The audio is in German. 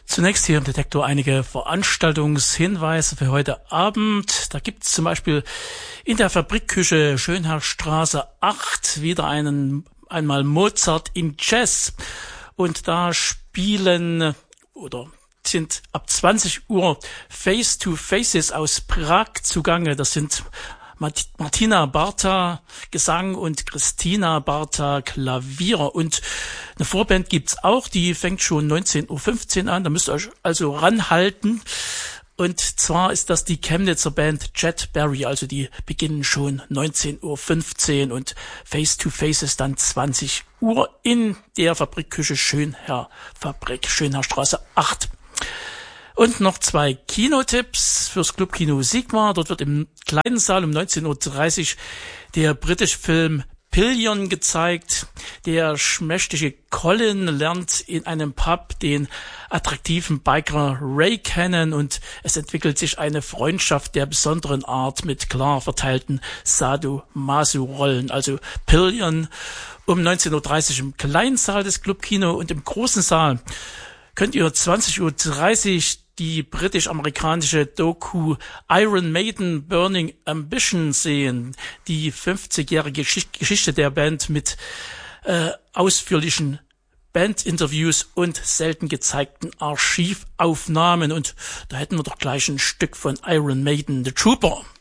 Zunächst hier im Detektor einige Veranstaltungshinweise für heute Abend. Da gibt es zum Beispiel in der Fabrikküche Schönherrstraße 8 wieder einmal Mozart in Jazz. Und da spielen sind ab 20 Uhr Face-to-Faces aus Prag zugange. Das sind Martina Barta Gesang und Christina Barta Klavier. Und eine Vorband gibt's auch, die fängt schon 19.15 Uhr an. Da müsst ihr euch also ranhalten. Und zwar ist das die Chemnitzer Band Jetberry. Also die beginnen schon 19.15 Uhr und Face-to-Faces dann 20 Uhr in der Fabrikküche Schönherrstraße 8. Und noch 2 Kinotipps fürs Clubkino Sigma. Dort wird im kleinen Saal um 19.30 Uhr der britische Film Pillion gezeigt. Der schmächtige Colin lernt in einem Pub den attraktiven Biker Ray kennen und es entwickelt sich eine Freundschaft der besonderen Art mit klar verteilten Sadomaso-Rollen. Also Pillion um 19.30 Uhr im kleinen Saal des Clubkino und im großen Saal könnt ihr 20.30 Uhr die britisch-amerikanische Doku Iron Maiden Burning Ambition sehen. Die 50-jährige Geschichte der Band mit ausführlichen Bandinterviews und selten gezeigten Archivaufnahmen. Und da hätten wir doch gleich ein Stück von Iron Maiden, The Trooper.